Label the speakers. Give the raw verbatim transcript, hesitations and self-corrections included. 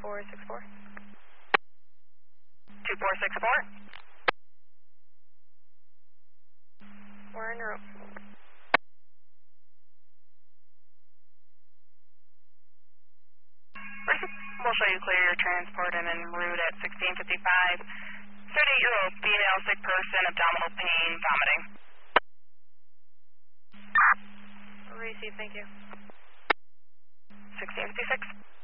Speaker 1: four six four.
Speaker 2: two four six four.
Speaker 1: We're en route.
Speaker 2: We'll show you clear your transport and en route at sixteen fifty-five. thirty-eight-year-old female, sick person, abdominal pain, vomiting.
Speaker 1: Receive, thank you.
Speaker 2: sixteen fifty-six.